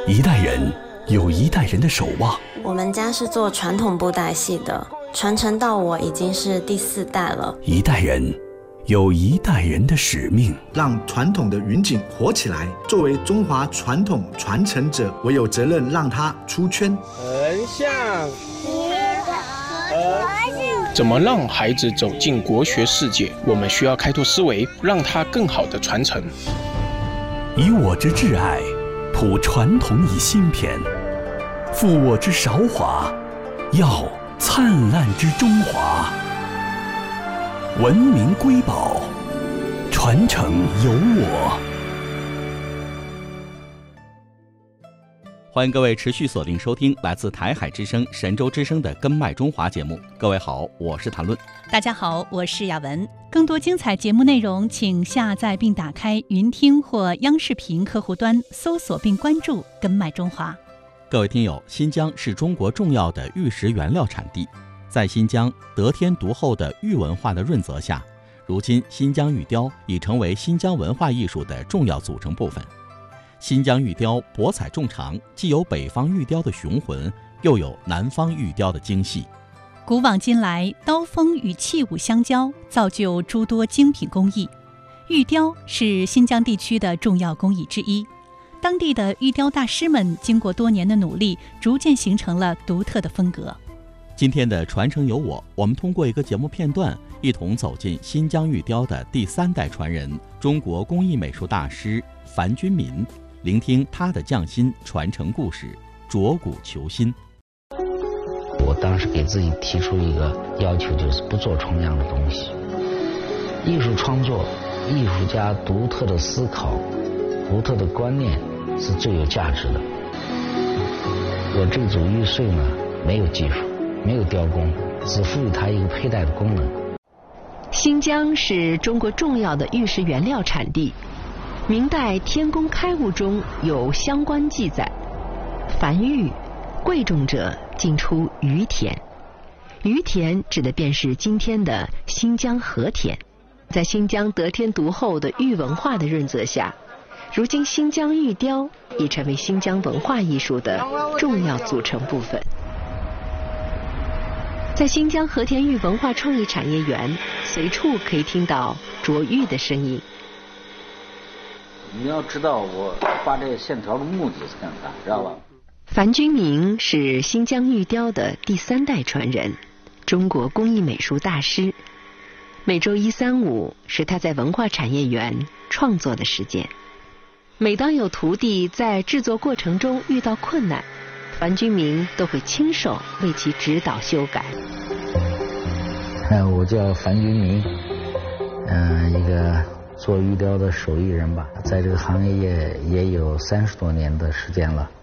一代人有一代人的守望。 我们家是做传统布袋戏的，传承到我已经是第4代了。 一代人有一代人的使命， 让传统的云锦活起来。作为中华传统传承者，我有责任让它出圈。 横向，怎么让孩子走进国学世界？我们需要开拓思维，让他更好的传承。 以我之挚爱，谱传统以新篇，复我之韶华，耀灿烂之中华。文明瑰宝，传承有我。 欢迎各位持续锁定收听来自台海之声、神州之声的《根脉中华》节目。各位好，我是谭论。 大家好，我是雅文。更多精彩节目内容，请下载并打开云听或央视频客户端，搜索并关注《根脉中华》。 各位听友，新疆是中国重要的玉石原料产地，在新疆得天独厚的玉文化的润泽下，如今新疆玉雕已成为新疆文化艺术的重要组成部分。新疆玉雕博采众长，既有北方玉雕的雄浑，又有南方玉雕的精细。 古往今来，刀锋与器物相交，造就诸多精品工艺。玉雕是新疆地区的重要工艺之一，当地的玉雕大师们经过多年的努力，逐渐形成了独特的风格。 今天的传承有我们通过一个节目片段，一同走进新疆玉雕的第3代传人，中国工艺美术大师樊君民，聆听他的匠心传承故事，琢古求新。 我当时给自己提出一个要求，就是不做重样的东西。艺术创作，艺术家独特的思考，独特的观念是最有价值的。我这组玉穗呢，没有技术，没有雕工，只赋予它一个佩戴的功能。 新疆是中国重要的玉石原料产地，明代《天工开物》中有相关记载：凡玉贵重者，尽出于田。于田指的便是今天的新疆和田。在新疆得天独厚的玉文化的润泽下，如今新疆玉雕已成为新疆文化艺术的重要组成部分。在新疆和田玉文化创意产业园，随处可以听到琢玉的声音。 你要知道我画这个线条的目的是干啥，知道吧？ 樊君民是新疆玉雕的第3代传人，中国工艺美术大师。每周1、3、5是他在文化产业园创作的时间。每当有徒弟在制作过程中遇到困难，樊君民都会亲手为其指导修改。 我叫樊君民，一个做玉雕的手艺人吧，在这个行业也有30多年的时间了。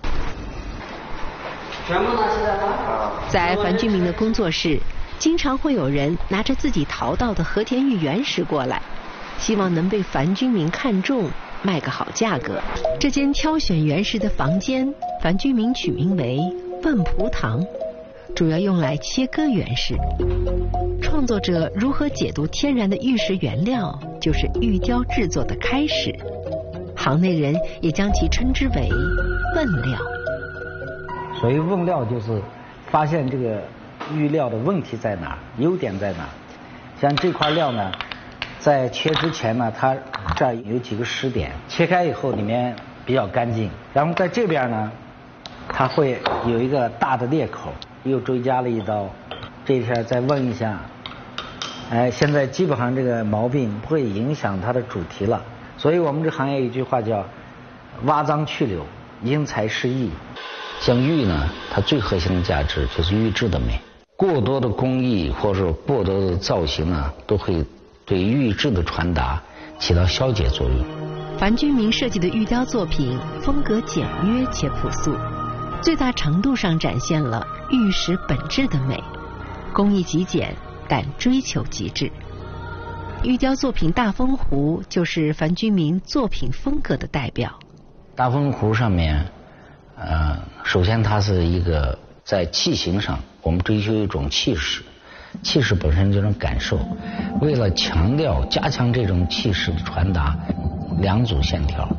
在樊君民的工作室，经常会有人拿着自己淘到的和田玉原石过来，希望能被樊君民看中，卖个好价格。这间挑选原石的房间，樊君民取名为问蒲堂，主要用来切割原石。创作者如何解读天然的玉石原料，就是玉雕制作的开始。行内人也将其称之为问料。 所谓问料，就是发现这个玉料的问题在哪儿，优点在哪儿。像这块料呢，在切之前呢，它这儿有几个湿点，切开以后里面比较干净。然后在这边呢，它会有一个大的裂口，又追加了一刀。这一下再问一下，现在基本上这个毛病不会影响它的主题了。所以我们这行业有一句话叫挖脏去柳，因材施艺。像玉呢，它最核心的价值就是玉质的美。过多的工艺或者过多的造型呢，都会对玉质的传达起到消解作用。 樊君民设计的玉雕作品风格简约且朴素，最大程度上展现了玉石本质的美，工艺极简，但追求极致。玉雕作品大风壶就是樊君民作品风格的代表。 大风壶上面首先它是一个在器型上我们追求一种气势，气势本身这种感受，为了强调加强这种气势的传达，2组线条，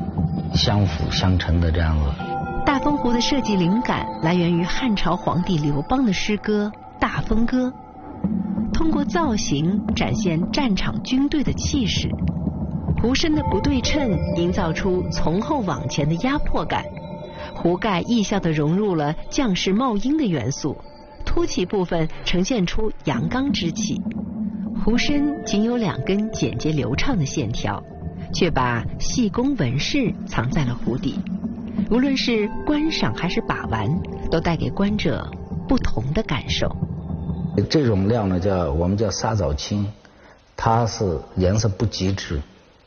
相辅相成的这样子。 大风壶的设计灵感来源于汉朝皇帝刘邦的诗歌《大风歌》，通过造型展现战场军队的气势。壶身的不对称营造出从后往前的压迫感，壶盖意象地融入了将士冒鹰的元素，凸起部分呈现出阳刚之气。壶身仅有2根简洁流畅的线条，却把细工纹饰藏在了壶底。无论是观赏还是把玩，都带给观者不同的感受。 这种料呢，我们叫沙枣青，它是颜色不极致，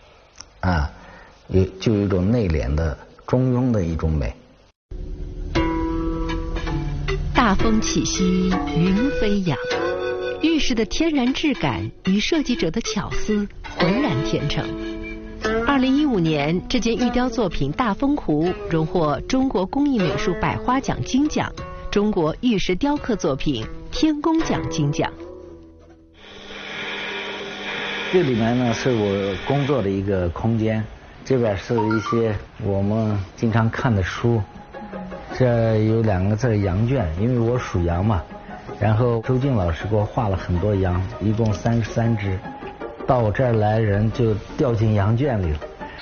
就有一种内敛的中庸的一种美。 大风起兮云飞扬，玉石的天然质感与设计者的巧思浑然天成。2015年，这件玉雕作品大风壶荣获中国工艺美术百花奖金奖、中国玉石雕刻作品天工奖金奖。 这里面呢是我工作的一个空间，这边是一些我们经常看的书，这有2个字羊圈，因为我属羊嘛，然后周静老师给我画了很多羊，一共33只，到我这儿来人就掉进羊圈里了。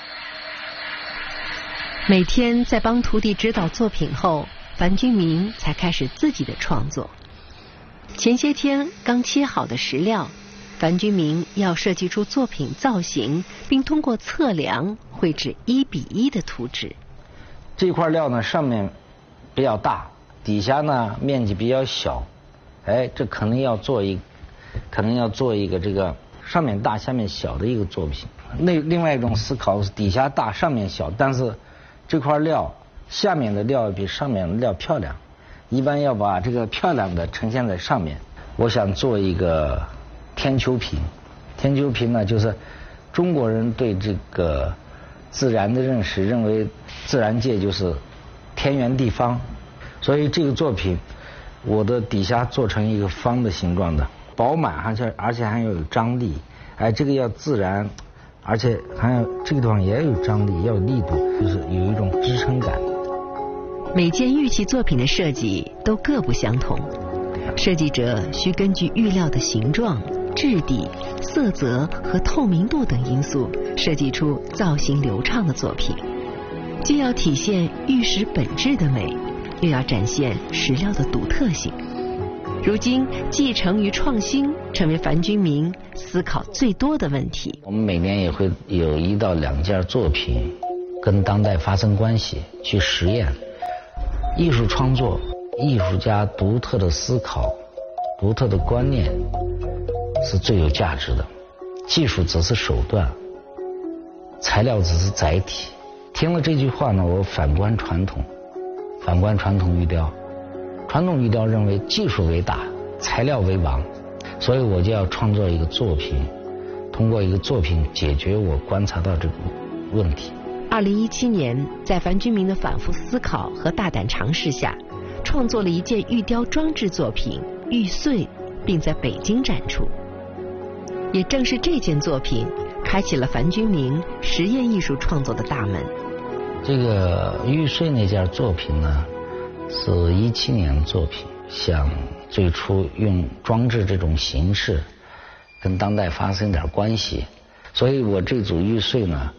每天在帮徒弟指导作品后，樊君明才开始自己的创作。前些天刚切好的石料，樊君明要设计出作品造型，并通过测量绘制1比1的图纸。 这块料呢，上面比较大，底下呢面积比较小，这可能要做一个这个上面大下面小的一个作品。另外一种思考是底下大上面小，但是这块料下面的料比上面的料漂亮，一般要把这个漂亮的呈现在上面。我想做一个天丘瓶。天丘瓶呢，就是中国人对这个自然的认识，认为自然界就是天圆地方，所以这个作品我的底下做成一个方的形状的，饱满而且还要有张力，这个要自然，而且还有这个地方也有张力，要有力度，就是有一种支撑感。 每件玉器作品的设计都各不相同，设计者需根据玉料的形状、质地、色泽和透明度等因素，设计出造型流畅的作品，既要体现玉石本质的美，又要展现石料的独特性。如今，继承与创新成为樊君明思考最多的问题。 我们每年也会有1到2件作品跟当代发生关系，去实验。艺术创作，艺术家独特的思考、独特的观念是最有价值的。技术只是手段，材料只是载体。听了这句话呢，我反观传统玉雕。传统玉雕认为技术为大，材料为王，所以我就要创作一个作品，通过一个作品解决我观察到这个问题。 2017年，在樊君明的反复思考和大胆尝试下，创作了一件玉雕装置作品《玉碎》，并在北京展出。也正是这件作品，开启了樊君明实验艺术创作的大门。 这个玉碎那件作品呢，是17年的作品，想最初用装置这种形式跟当代发生点关系，所以我这组玉碎呢，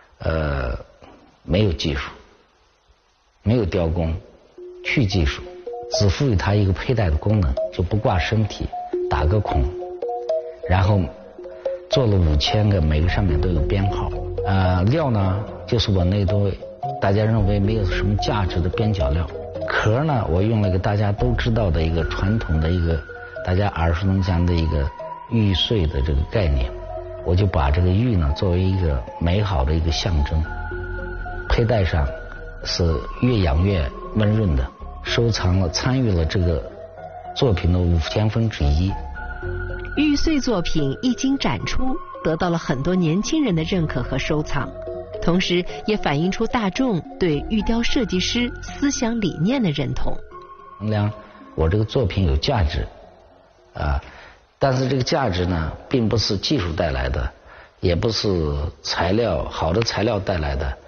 没有技术，没有雕工，去技术，只赋予它一个佩戴的功能，就不挂身体，打个孔，然后做了5000个，每个上面都有编号。料呢，就是我那堆大家认为没有什么价值的边角料。壳呢，我用了一个大家都知道的一个传统的一个大家耳熟能详的一个玉碎的这个概念，我就把这个玉呢作为一个美好的一个象征，佩戴上是越养越温润的，收藏了参与了这个作品的5000分之一。 玉碎作品一经展出，得到了很多年轻人的认可和收藏，同时也反映出大众对玉雕设计师思想理念的认同。 衡量我这个作品有价值但是这个价值呢，并不是技术带来的，也不是材料好的材料带来的，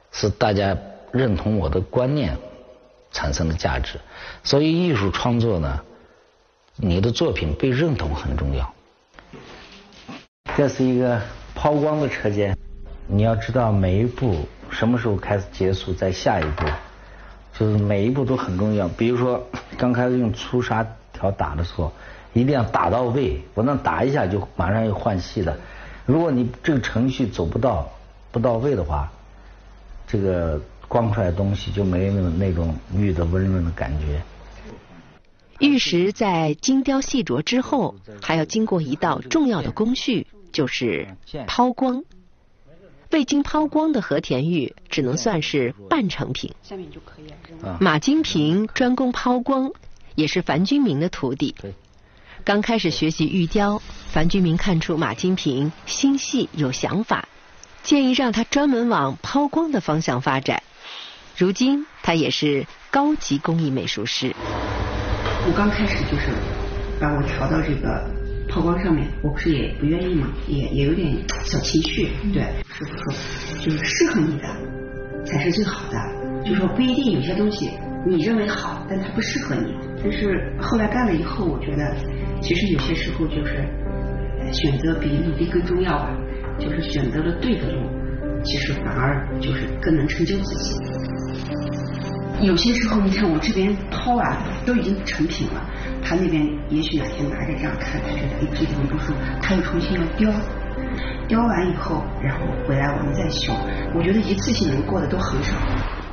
是大家认同我的观念产生的价值。所以艺术创作呢，你的作品被认同很重要。这是一个抛光的车间，你要知道每一步什么时候开始结束，在下一步，就是每一步都很重要。比如说刚开始用粗砂条打的时候，一定要打到位，不能打一下就马上要换戏的。如果你这个程序走不到位的话，这个光出来的东西就没有那种玉的温润的感觉。 玉石在精雕细琢之后，还要经过一道重要的工序，就是抛光。未经抛光的和田玉只能算是半成品。马金平专攻抛光，也是樊君明的徒弟。刚开始学习玉雕，樊君明看出马金平心细有想法，建议让他专门往抛光的方向发展。如今他也是高级工艺美术师。 我刚开始就是把我调到这个抛光上面，我不是也不愿意嘛，也有点小情绪。对，师傅说就是适合你的才是最好的，就说不一定有些东西你认为好，但它不适合你。但是后来干了以后，我觉得其实有些时候就是选择比努力更重要吧，就是选择了对的路，其实反而就是更能成就自己。有些时候你看我这边抛完都已经成品了，他那边也许哪天拿着这样看，他觉得这地方不舒服，他又重新要雕完以后，然后回来我们再修。我觉得一次性能过的都很少。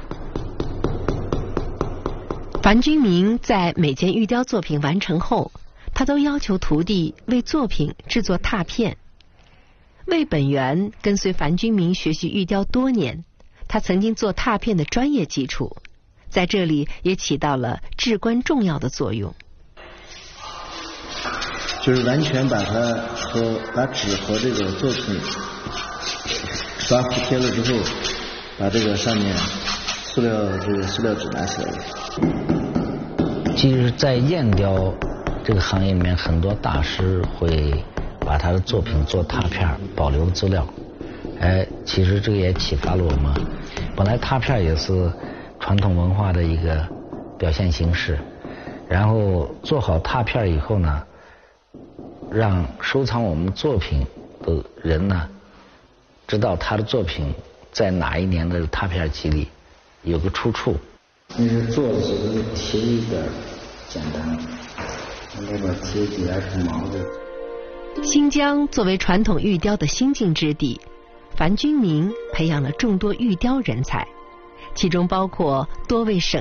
樊君明在每件玉雕作品完成后，他都要求徒弟为作品制作拓片。魏本源跟随樊君明学习玉雕多年，他曾经做拓片的专业基础，在这里也起到了至关重要的作用。 就是完全把纸和这个作品刷服贴了之后，把这个上面塑料纸拿起来了。 其实在砚雕这个行业里面，很多大师会把他的作品做拓片保留资料。其实这个也启发了我们，本来拓片也是传统文化的一个表现形式，然后做好拓片以后呢，让收藏我们作品的人呢知道他的作品在哪一年的拓片集里有个出处。 那是做的时候贴一点简单，那边贴几来是毛的。 新疆作为传统玉雕的新晋之地，樊君明培养了众多玉雕人才，其中包括多位省